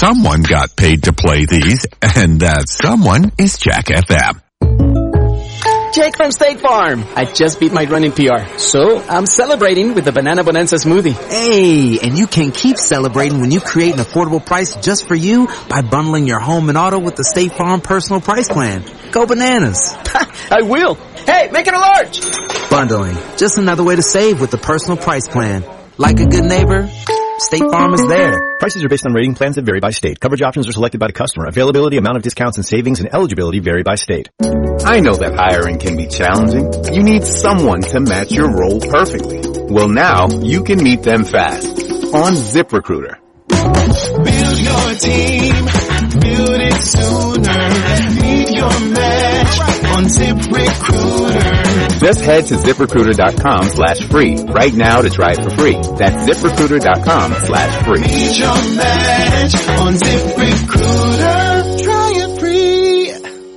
someone got paid to play these, and that someone is Jack FM. Jake from State Farm. I just beat my running PR, so I'm celebrating with the Banana Bonanza smoothie. Hey, and you can keep celebrating when you create an affordable price just for you by bundling your home and auto with the State Farm Personal Price Plan. Go bananas. I will. Hey, make it a large. Bundling. Just another way to save with the Personal Price Plan. Like a good neighbor, State Farm is there. Prices are based on rating plans that vary by state. Coverage options are selected by the customer. Availability, amount of discounts and savings, and eligibility vary by state. I know that hiring can be challenging. You need someone to match your role perfectly. Well, now you can meet them fast on ZipRecruiter. Build your team. Build it sooner. Meet your match on ZipRecruiter. Just head to ZipRecruiter.com/free right now to try it for free. That's ZipRecruiter.com/free. Meet your match on ZipRecruiter. Try it free.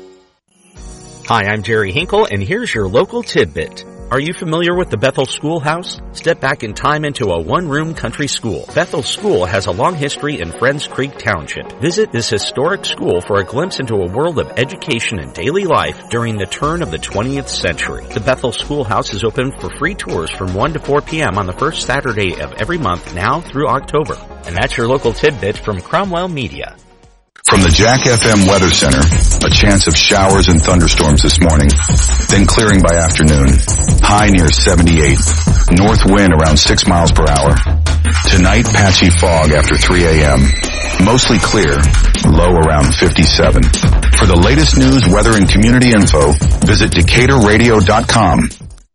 Hi, I'm Jerry Hinkle, and here's your local tidbit. Are you familiar with the Bethel Schoolhouse? Step back in time into a one-room country school. Bethel School has a long history in Friends Creek Township. Visit this historic school for a glimpse into a world of education and daily life during the turn of the 20th century. The Bethel Schoolhouse is open for free tours from 1 to 4 p.m. on the first Saturday of every month now through October. And that's your local tidbit from Cromwell Media. From the Jack FM Weather Center, a chance of showers and thunderstorms this morning, then clearing by afternoon. High near 78. North wind around 6 miles per hour. Tonight, patchy fog after 3 a.m. Mostly clear, low around 57. For the latest news, weather, and community info, visit DecaturRadio.com.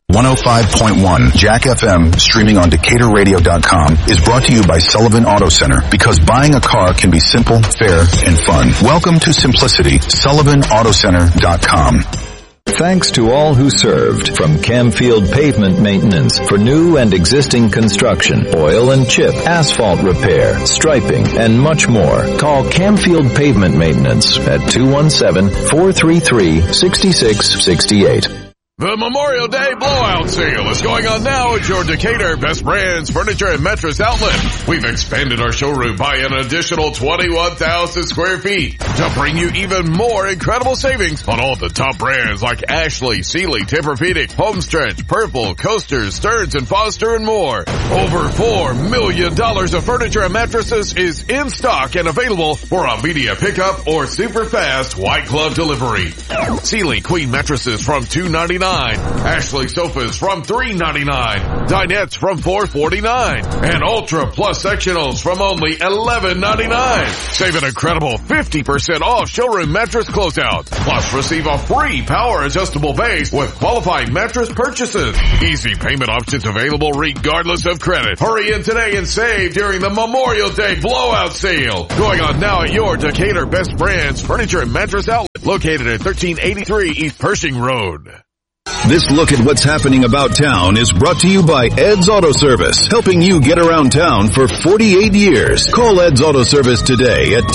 105.1 Jack FM, streaming on DecaturRadio.com, is brought to you by Sullivan Auto Center, because buying a car can be simple, fair, and fun. Welcome to simplicity. SullivanAutoCenter.com. Thanks to all who served, from Camfield Pavement Maintenance for new and existing construction, oil and chip, asphalt repair, striping, and much more. Call Camfield Pavement Maintenance at 217-433-6668. The Memorial Day Blowout Sale is going on now at your Decatur Best Brands Furniture and Mattress Outlet. We've expanded our showroom by an additional 21,000 square feet to bring you even more incredible savings on all the top brands like Ashley, Sealy, Tempur-Pedic, Homestretch, Purple, Coasters, Stearns & Foster, and more. Over $4 million of furniture and mattresses is in stock and available for immediate pickup or super fast white glove delivery. Sealy Queen mattresses from $299. Ashley sofas from $399. Dinettes from $449. And Ultra Plus sectionals from only $11.99. Save an incredible 50% off showroom mattress closeout. Plus receive a free power adjustable base with qualifying mattress purchases. Easy payment options available regardless of credit. Hurry in today and save during the Memorial Day Blowout Sale. Going on now at your Decatur Best Brands Furniture and Mattress Outlet, located at 1383 East Pershing Road. This look at what's happening about town is brought to you by Ed's Auto Service, helping you get around town for 48 years. Call Ed's Auto Service today at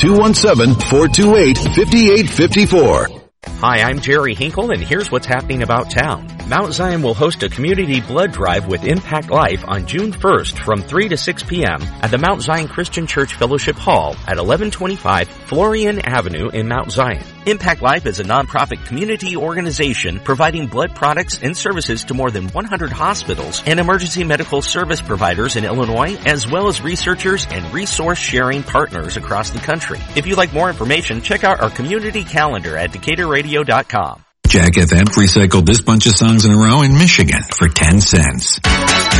217-428-5854. Hi, I'm Jerry Hinkle, and here's what's happening about town. Mount Zion will host a community blood drive with Impact Life on June 1st from 3 to 6 p.m. at the Mount Zion Christian Church Fellowship Hall at 1125 Florian Avenue in Mount Zion. Impact Life is a nonprofit community organization providing blood products and services to more than 100 hospitals and emergency medical service providers in Illinois, as well as researchers and resource-sharing partners across the country. If you'd like more information, check out our community calendar at DecaturRadio.com. Jack FM recycled this bunch of songs in a row in Michigan for 10 cents.